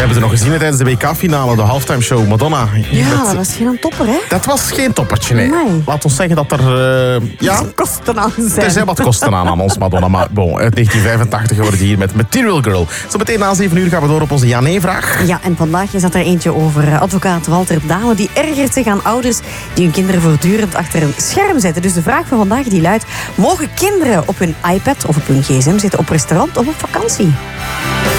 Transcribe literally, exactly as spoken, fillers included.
hebben ze nog gezien tijdens de W K-finale, de halftime show Madonna. Ja, met, dat was geen topper, hè? Dat was geen toppertje, nee. Nee. Laat ons zeggen dat er... Uh, ja, kosten aan zijn. Er zijn wat kosten aan aan ons, Madonna. Maar bon, uit negentien vijfentachtig worden die hier met Material Girl. Zo meteen na zeven uur gaan we door op onze ja-nee-vraag. Ja, en vandaag is dat er eentje over advocaat Walter Dame. Die ergert zich aan ouders die hun kinderen voortdurend achter een scherm zetten. Dus de vraag van vandaag die luidt: mogen kinderen op hun iPad of op hun gsm zitten op restaurant of op vakantie?